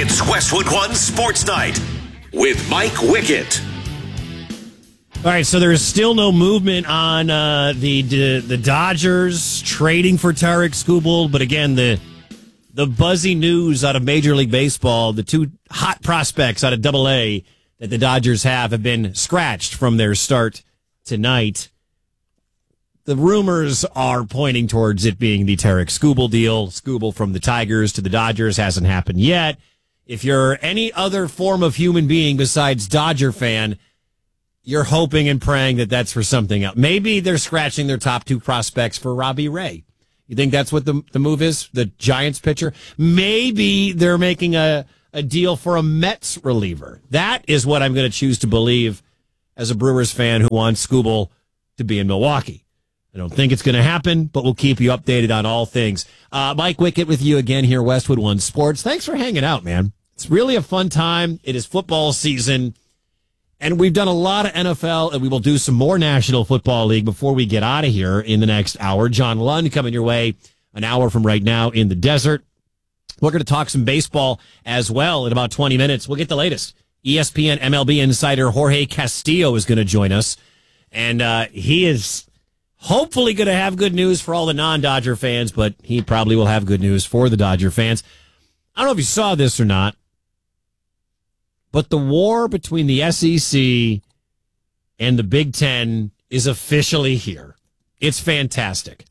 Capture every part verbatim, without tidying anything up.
It's Westwood One Sports Night with Mike Wickett. All right, so there is still no movement on uh, the, the the Dodgers trading for Tarek Skubal, but again, the the buzzy news out of Major League Baseball, the two hot prospects out of Double A that the Dodgers have have been scratched from their start tonight. The rumors are pointing towards it being the Tarek Skubal deal. Skubal from the Tigers to the Dodgers hasn't happened yet. If you're any other form of human being besides Dodger fan, you're hoping and praying that that's for something else. Maybe they're scratching their top two prospects for Robbie Ray. You think that's what the the move is? The Giants pitcher? Maybe they're making a, a deal for a Mets reliever. That is what I'm going to choose to believe as a Brewers fan who wants Skubal to be in Milwaukee. I don't think it's going to happen, but we'll keep you updated on all things. Uh, Mike Wickett with you again here, Westwood One Sports. Thanks for hanging out, man. It's really a fun time. It is football season, and we've done a lot of N F L, and we will do some more National Football League before we get out of here in the next hour. John Lund coming your way an hour from right now in the desert. We're going to talk some baseball as well in about twenty minutes. We'll get the latest. E S P N M L B insider Jorge Castillo is going to join us, and uh, he is hopefully going to have good news for all the non-Dodger fans, but he probably will have good news for the Dodger fans. I don't know if you saw this or not, but the war between the S E C and the Big Ten is officially here. It's fantastic.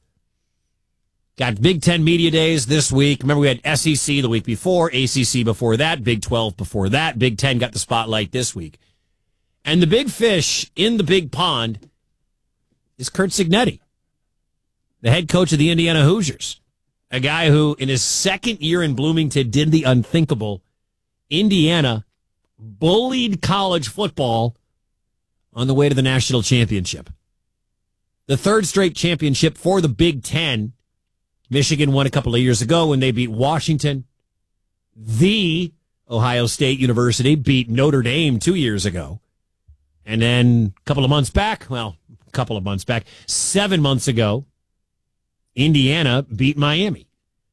Got Big Ten Media Days this week. Remember, we had S E C the week before, A C C before that, Big twelve before that. Big Ten got the spotlight this week. And the big fish in the big pond is Curt Cignetti, the head coach of the Indiana Hoosiers, a guy who in his second year in Bloomington did the unthinkable. Indiana bullied college football on the way to the national championship. The third straight championship for the Big Ten. Michigan won a couple of years ago when they beat Washington. The Ohio State University beat Notre Dame two years ago. And then a couple of months back, well, a couple of months back, seven months ago, Indiana beat Miami.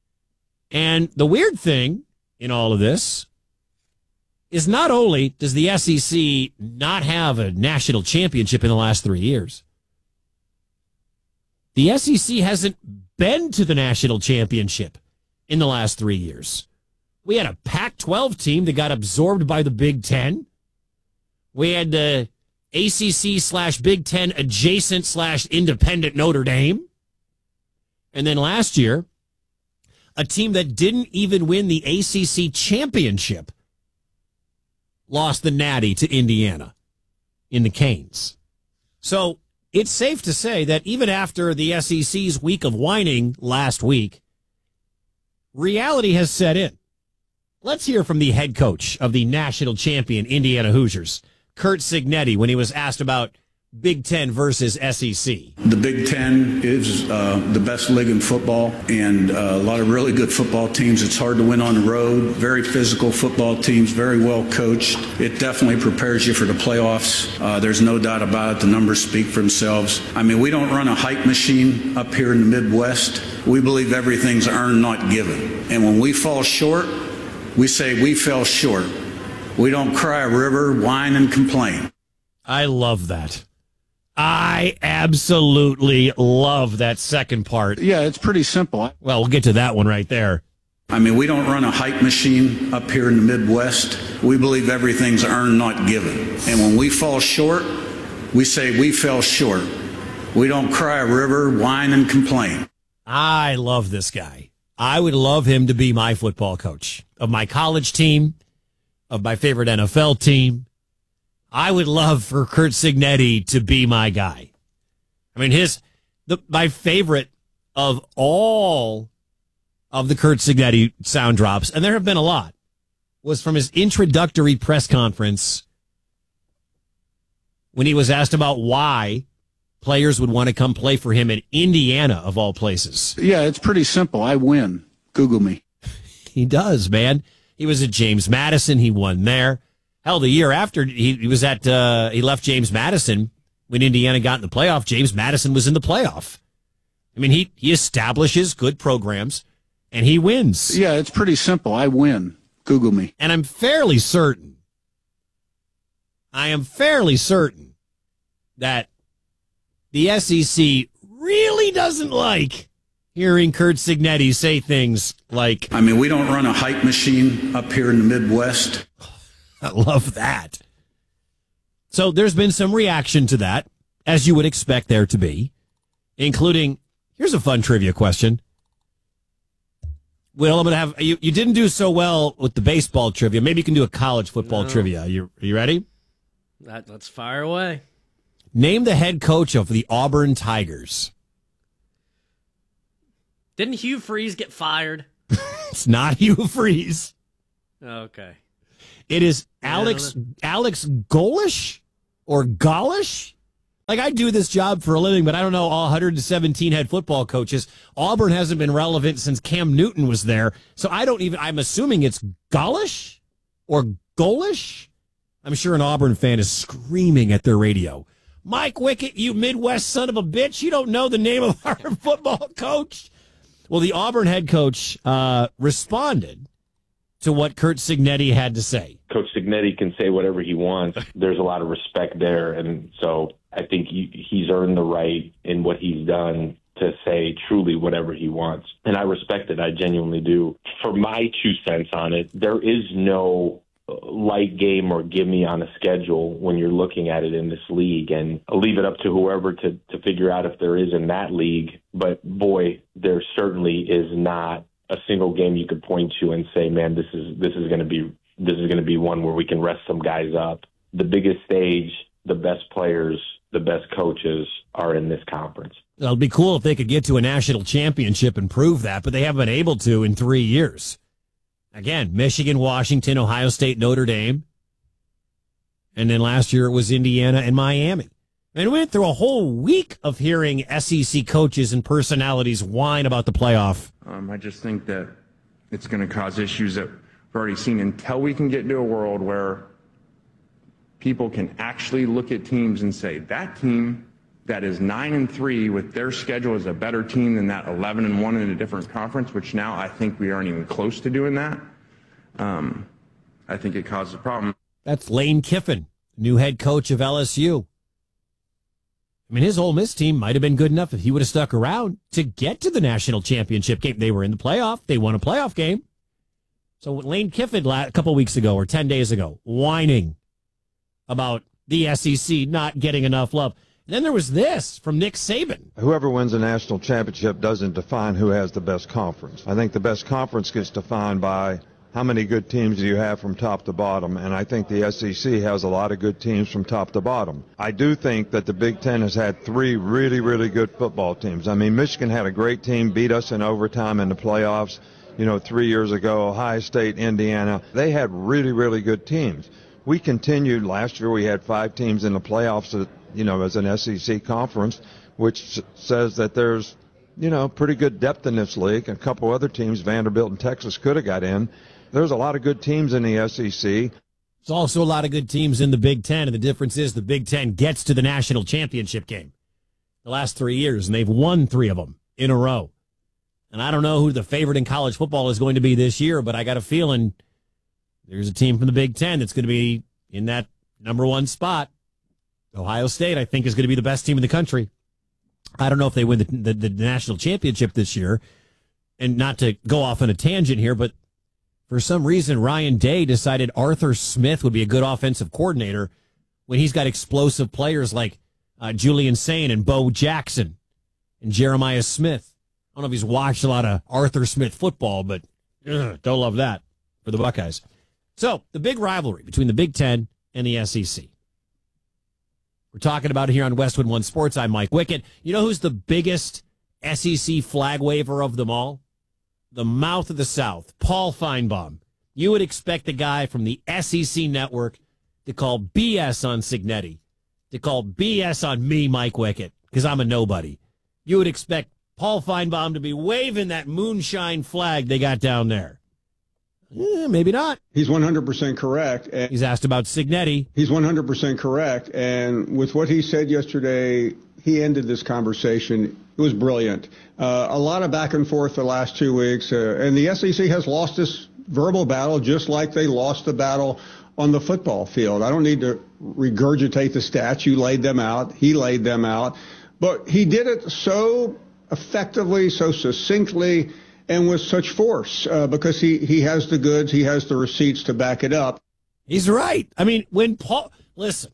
And the weird thing in all of this is not only does the S E C not have a national championship in the last three years, the S E C hasn't been to the national championship in the last three years. We had a Pac twelve team that got absorbed by the Big Ten. We had the A C C slash Big Ten adjacent slash independent Notre Dame. And then last year, a team that didn't even win the A C C championship lost the Natty to Indiana in the Canes. So it's safe to say that even after the S E C's week of whining last week, reality has set in. Let's hear from the head coach of the national champion Indiana Hoosiers, Curt Cignetti, when he was asked about Big Ten versus S E C. The Big Ten is uh, the best league in football, and uh, a lot of really good football teams. It's hard to win on the road. Very physical football teams, very well coached. It definitely prepares you for the playoffs. Uh, there's no doubt about it. The numbers speak for themselves. I mean, we don't run a hype machine up here in the Midwest. We believe everything's earned, not given. And when we fall short, we say we fell short. We don't cry a river, whine, and complain. I love that. I absolutely love that second part. Yeah, it's pretty simple. Well, we'll get to that one right there. I mean, we don't run a hype machine up here in the Midwest. We believe everything's earned, not given. And when we fall short, we say we fell short. We don't cry a river, whine, and complain. I love this guy. I would love him to be my football coach of my college team, of my favorite N F L team. I would love for Curt Cignetti to be my guy. I mean, his the my favorite of all of the Curt Cignetti sound drops, and there have been a lot, was from his introductory press conference when he was asked about why players would want to come play for him in Indiana, of all places. Yeah, it's pretty simple. I win. Google me. He does, man. He was at James Madison. He won there. Hell, the year after he, he was at, uh, he left James Madison when Indiana got in the playoff. James Madison was in the playoff. I mean, he, he establishes good programs and he wins. Yeah, it's pretty simple. I win. Google me. And I'm fairly certain, I am fairly certain that the S E C really doesn't like hearing Curt Cignetti say things like, I mean, we don't run a hype machine up here in the Midwest. I love that. So there's been some reaction to that, as you would expect there to be, including, here's a fun trivia question. Well, I'm going to have, you, you didn't do so well with the baseball trivia. Maybe you can do a college football No. trivia. You, are you ready? That, let's fire away. Name the head coach of the Auburn Tigers. Didn't Hugh Freeze get fired? It's not Hugh Freeze. Okay. It is Yeah, Alex Alex Golish or Golish. Like, I do this job for a living, but I don't know all one hundred seventeen head football coaches. Auburn hasn't been relevant since Cam Newton was there, so I don't even. I'm assuming it's Golish or Golish. I'm sure an Auburn fan is screaming at their radio. Mike Wickett, you Midwest son of a bitch! You don't know the name of our football coach. Well, the Auburn head coach uh, responded to what Curt Cignetti had to say. Coach Cignetti can say whatever he wants. There's a lot of respect there, and so I think he, he's earned the right in what he's done to say truly whatever he wants. And I respect it. I genuinely do. For my two cents on it, there is no light game or gimme on a schedule when you're looking at it in this league, and I'll leave it up to whoever to, to figure out if there is in that league. But boy, there certainly is not a single game you could point to and say, man, this is this is going to be this is going to be one where we can rest some guys up. The biggest stage, the best players, the best coaches are in this conference. It'll be cool if they could get to a national championship and prove that, but they haven't been able to in three years. Again, Michigan, Washington, Ohio State, Notre Dame. And then last year it was Indiana and Miami. And we went through a whole week of hearing S E C coaches and personalities whine about the playoff. Um, I just think that it's going to cause issues that we've already seen until we can get into a world where people can actually look at teams and say, that team that is nine and three with their schedule is a better team than that eleven and one in a different conference, which now I think we aren't even close to doing that. Um, I think it causes a problem. That's Lane Kiffin, new head coach of L S U. I mean, his Ole Miss team might have been good enough if he would have stuck around to get to the national championship game. They were in the playoff. They won a playoff game. So Lane Kiffin a couple weeks ago or ten days ago, whining about the S E C not getting enough love. And then there was this from Nick Saban. Whoever wins a national championship doesn't define who has the best conference. I think the best conference gets defined by how many good teams do you have from top to bottom, and I think the S E C has a lot of good teams from top to bottom. I do think that the Big Ten has had three really, really good football teams. I mean, Michigan had a great team, beat us in overtime in the playoffs, you know, three years ago. Ohio State, Indiana, they had really, really good teams. We continued. Last year we had five teams in the playoffs, that, you know, as an S E C conference, which says that there's, you know, pretty good depth in this league. A couple other teams, Vanderbilt and Texas, could have got in. There's a lot of good teams in the S E C. There's also a lot of good teams in the Big Ten, and the difference is the Big Ten gets to the national championship game the last three years, and they've won three of them in a row. And I don't know who the favorite in college football is going to be this year, but I got a feeling there's a team from the Big Ten that's going to be in that number one spot. Ohio State, I think, is going to be the best team in the country. I don't know if they win the, the, the national championship this year. And not to go off on a tangent here, but for some reason, Ryan Day decided Arthur Smith would be a good offensive coordinator when he's got explosive players like uh, Julian Sain and Bo Jackson and Jeremiah Smith. I don't know if he's watched a lot of Arthur Smith football, but ugh, don't love that for the Buckeyes. So, the big rivalry between the Big Ten and the S E C. We're talking about it here on Westwood One Sports. I'm Mike Wickett. You know who's the biggest S E C flag waver of them all? The mouth of the South, Paul Feinbaum. You would expect the guy from the S E C network to call B S on Cignetti, to call B S on me, Mike Wickett, because I'm a nobody. You would expect Paul Feinbaum to be waving that moonshine flag they got down there. Eh, maybe not. He's one hundred percent correct. And He's asked about Cignetti. he's one hundred percent correct. And with what he said yesterday, he ended this conversation. It was brilliant. Uh, a lot of back and forth the last two weeks. Uh, and the S E C has lost this verbal battle just like they lost the battle on the football field. I don't need to regurgitate the stats. You laid them out. He laid them out. But he did it so effectively, so succinctly, and with such force uh, because he, he has the goods, he has the receipts to back it up. He's right. I mean, when Paul, listen,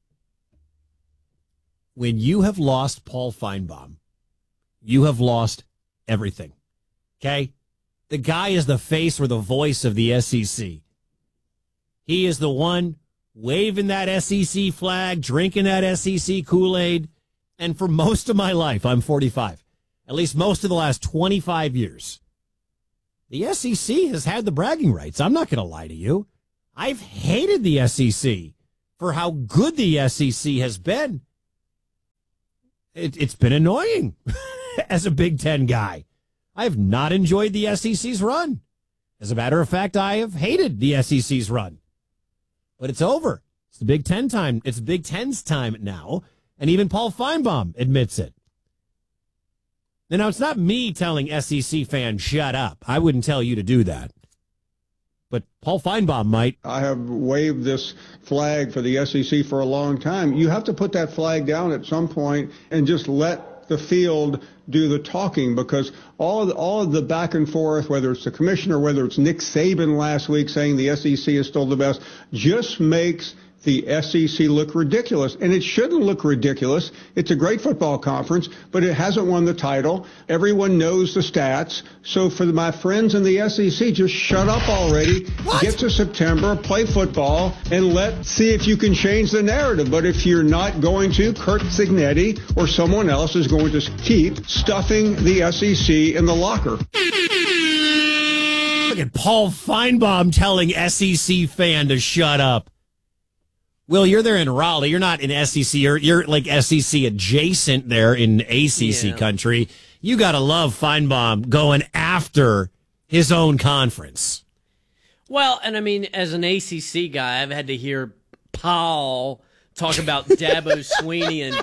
when you have lost Paul Feinbaum, you have lost everything. Okay? The guy is the face or the voice of the S E C. He is the one waving that S E C flag, drinking that S E C Kool-Aid. And for most of my life, I'm forty-five, at least most of the last twenty-five years, the S E C has had the bragging rights. I'm not going to lie to you. I've hated the S E C for how good the S E C has been. It, it's been annoying as a Big Ten guy. I have not enjoyed the S E C's run. As a matter of fact, I have hated the S E C's run. But it's over. It's the Big Ten time. It's Big Ten's time now. And even Paul Feinbaum admits it. Now, it's not me telling S E C fans, shut up. I wouldn't tell you to do that. But Paul Feinbaum might. I have waved this flag for the S E C for a long time. You have to put that flag down at some point and just let the field do the talking, because all of the, all of the back and forth, whether it's the commissioner, whether it's Nick Saban last week saying the S E C is still the best, just makes the S E C look ridiculous. And it shouldn't look ridiculous. It's a great football conference, but it hasn't won the title. Everyone knows the stats. So for my friends in the S E C, just shut up already. What? Get to September, play football, and let's see if you can change the narrative. But if you're not going to, Kurt Signetti or someone else is going to keep stuffing the S E C in the locker. Look at Paul Feinbaum telling S E C fan to shut up. Will, you're there in Raleigh. You're not in S E C. You're, you're like S E C adjacent there in A C C yeah. country. You got to love Feinbaum going after his own conference. Well, and I mean, as an A C C guy, I've had to hear Paul talk about Dabo Sweeney, and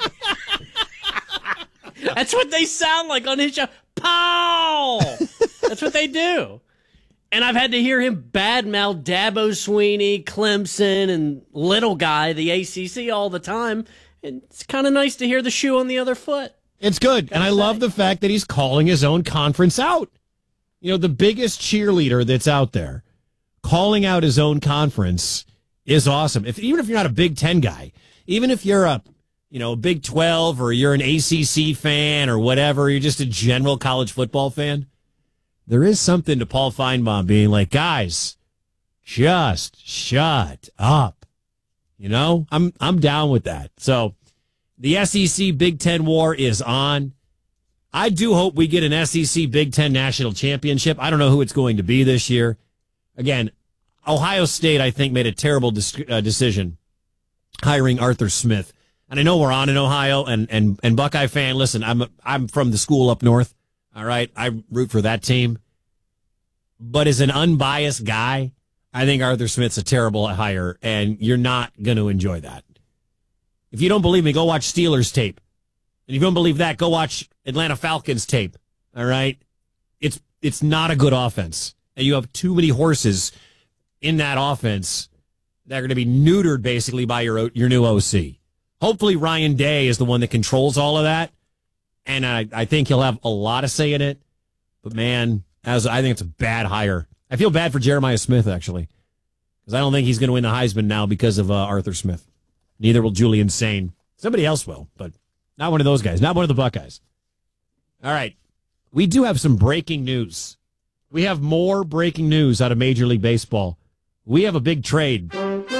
that's what they sound like on his show. Paul! That's what they do. And I've had to hear him badmouth Dabo Sweeney, Clemson, and little guy, the A C C, all the time. And it's kind of nice to hear the shoe on the other foot. It's good. And I say. love the fact that he's calling his own conference out. You know, the biggest cheerleader that's out there, calling out his own conference is awesome. If even if you're not a Big Ten guy, even if you're a, you know, Big twelve or you're an A C C fan or whatever, you're just a general college football fan, there is something to Paul Feinbaum being like, guys, just shut up. You know, I'm I'm down with that. So the S E C Big Ten war is on. I do hope we get an S E C Big Ten national championship. I don't know who it's going to be this year. Again, Ohio State, I think, made a terrible dis- uh, decision hiring Arthur Smith. And I know we're on in Ohio, and, and, and Buckeye fan, listen, I'm I'm from the school up north. All right, I root for that team. But as an unbiased guy, I think Arthur Smith's a terrible hire, and you're not going to enjoy that. If you don't believe me, go watch Steelers tape. And if you don't believe that, go watch Atlanta Falcons tape. All right? It's it's not a good offense. And you have too many horses in that offense that are going to be neutered, basically, by your your new O C. Hopefully Ryan Day is the one that controls all of that. And I, I think he'll have a lot of say in it. But, man, as I think it's a bad hire. I feel bad for Jeremiah Smith, actually, because I don't think he's going to win the Heisman now because of uh, Arthur Smith. Neither will Julian Sain. Somebody else will, but not one of those guys, not one of the Buckeyes. All right. We do have some breaking news. We have more breaking news out of Major League Baseball. We have a big trade.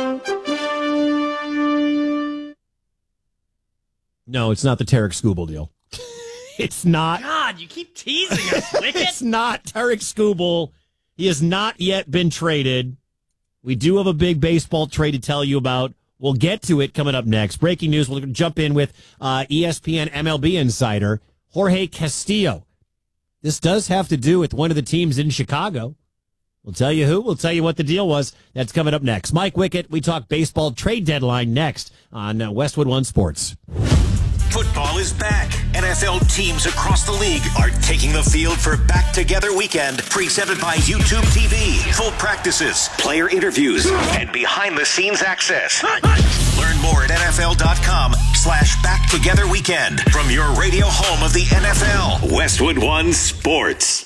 No, it's not the Tarek Skubal deal. It's not. God, you keep teasing us, Wicket. It's not Tarek Skubal. He has not yet been traded. We do have a big baseball trade to tell you about. We'll get to it coming up next. Breaking news, we'll jump in with uh, E S P N M L B insider Jorge Castillo. This does have to do with one of the teams in Chicago. We'll tell you who. We'll tell you what the deal was. That's coming up next. Mike Wicket, we talk baseball trade deadline next on uh, Westwood One Sports. Football is back. N F L teams across the league are taking the field for Back Together Weekend, presented by YouTube T V. Full practices, player interviews, and behind-the-scenes access. Learn more at nfl.com slash Back Together Weekend from your radio home of the N F L. Westwood One Sports.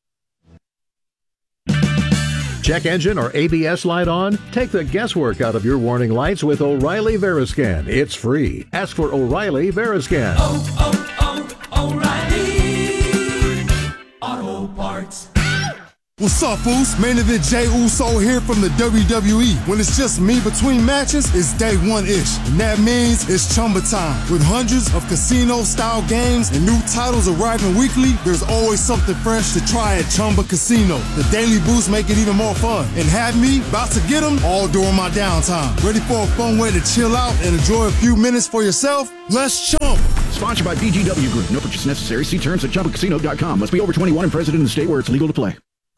Check engine or A B S light on? Take the guesswork out of your warning lights with O'Reilly Veriscan. It's free. Ask for O'Reilly Veriscan. Oh, oh, oh, O'Reilly Auto Parts. What's up, Foos? Main event Jey Uso here from the W W E. When it's just me between matches, it's day one-ish. And that means it's Chumba time. With hundreds of casino-style games and new titles arriving weekly, there's always something fresh to try at Chumba Casino. The daily boosts make it even more fun. And have me about to get them all during my downtime. Ready for a fun way to chill out and enjoy a few minutes for yourself? Let's Chumba. Sponsored by B G W Group. No purchase necessary. See terms at chumba casino dot com. Must be over twenty-one and present in the state where it's legal to play.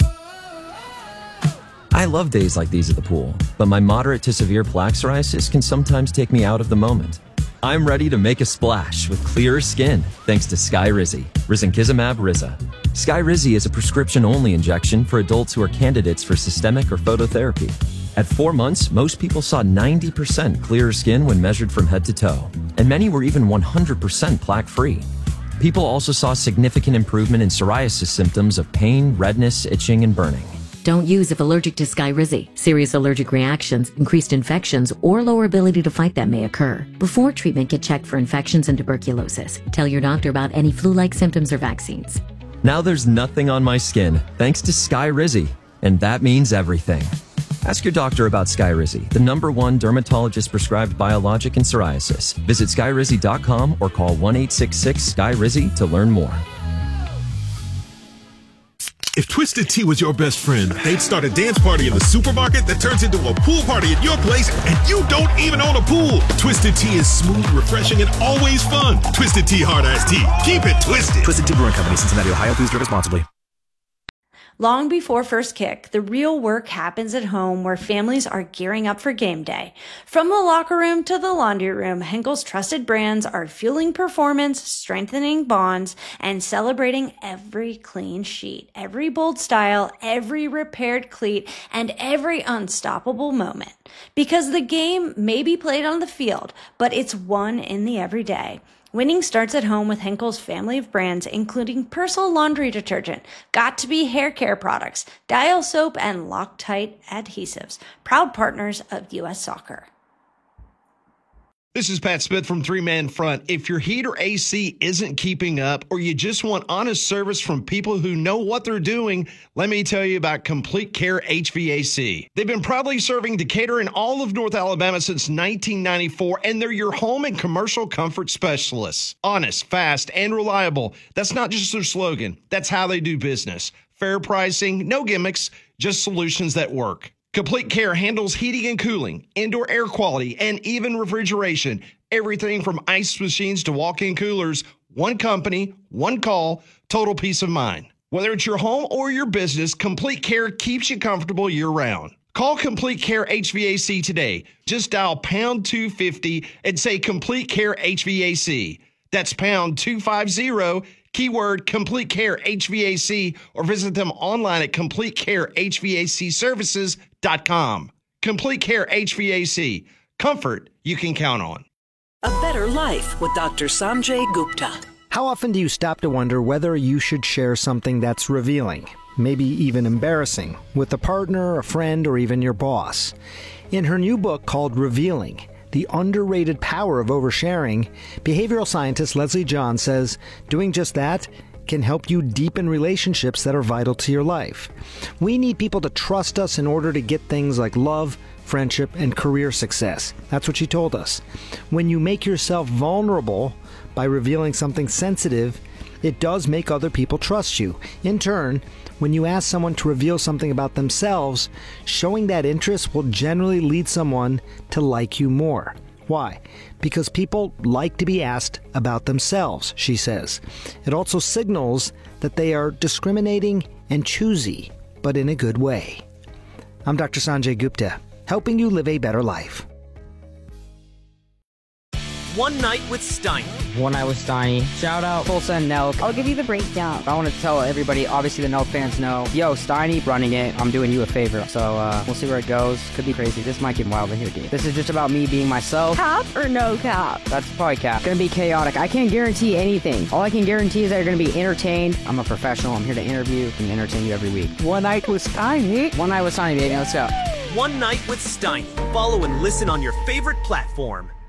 I love days like these at the pool, but my moderate to severe plaque psoriasis can sometimes take me out of the moment. I'm ready to make a splash with clearer skin thanks to Skyrizi, risankizumab Riza. Skyrizi is a prescription-only injection for adults who are candidates for systemic or phototherapy. At four months, most people saw ninety percent clearer skin when measured from head to toe, and many were even one hundred percent plaque-free. People also saw significant improvement in psoriasis symptoms of pain, redness, itching, and burning. Don't use if allergic to Skyrizi. Serious allergic reactions, increased infections, or lower ability to fight them may occur. Before treatment, get checked for infections and tuberculosis. Tell your doctor about any flu-like symptoms or vaccines. Now there's nothing on my skin thanks to Skyrizi, and that means everything. Ask your doctor about Skyrizi, the number one dermatologist-prescribed biologic in psoriasis. Visit skyrizi dot com or call one eight six six Sky Rizzi to learn more. If Twisted Tea was your best friend, they'd start a dance party in the supermarket that turns into a pool party at your place, and you don't even own a pool. Twisted Tea is smooth, refreshing, and always fun. Twisted Tea Hard Iced Tea. Keep it twisted. Twisted Tea Brewing Company, Cincinnati, Ohio. Please drink responsibly. Long before first kick, the real work happens at home where families are gearing up for game day. From the locker room to the laundry room, Henkel's trusted brands are fueling performance, strengthening bonds, and celebrating every clean sheet, every bold style, every repaired cleat, and every unstoppable moment. Because the game may be played on the field, but it's won in the everyday. Winning starts at home with Henkel's family of brands, including Persil laundry detergent, Got2b hair care products, Dial soap, and Loctite adhesives, proud partners of U S Soccer. This is Pat Smith from Three Man Front. If your heat or A C isn't keeping up, or you just want honest service from people who know what they're doing, let me tell you about Complete Care H V A C. They've been proudly serving Decatur and all of North Alabama since nineteen ninety-four, and they're your home and commercial comfort specialists. Honest, fast, and reliable. That's not just their slogan. That's how they do business. Fair pricing, no gimmicks, just solutions that work. Complete Care handles heating and cooling, indoor air quality, and even refrigeration. Everything from ice machines to walk-in coolers. One company, one call, total peace of mind. Whether it's your home or your business, Complete Care keeps you comfortable year-round. Call Complete Care H V A C today. Just dial pound two fifty and say Complete Care H V A C. That's pound two fifty, keyword Complete Care H V A C, or visit them online at complete care h v a c services dot com. Complete Care H V A C. Comfort you can count on. A better life with Doctor Sanjay Gupta. How often do you stop to wonder whether you should share something that's revealing, maybe even embarrassing, with a partner, a friend, or even your boss? In her new book called Revealing, The Underrated Power of Oversharing, behavioral scientist Leslie John says doing just that can help you deepen relationships that are vital to your life. We need people to trust us in order to get things like love, friendship, and career success. That's what she told us. When you make yourself vulnerable by revealing something sensitive, it does make other people trust you. In turn, when you ask someone to reveal something about themselves, showing that interest will generally lead someone to like you more. Why? Because people like to be asked about themselves, she says. It also signals that they are discriminating and choosy, but in a good way. I'm Doctor Sanjay Gupta, helping you live a better life. One Night with Steiny. One Night with Steiny. Shout out Tulsa and Nelk. I'll give you the breakdown. I want to tell everybody, obviously the Nelk fans know, yo, Steiny running it, I'm doing you a favor. So uh, we'll see where it goes. Could be crazy. This might get wild in here, dude. This is just about me being myself. Cap or no cap? That's probably cap. Gonna be chaotic. I can't guarantee anything. All I can guarantee is that you're gonna be entertained. I'm a professional. I'm here to interview and entertain you every week. One Night with Steiny. One Night with Steiny, baby. Let's go. One Night with Steiny. Follow and listen on your favorite platform.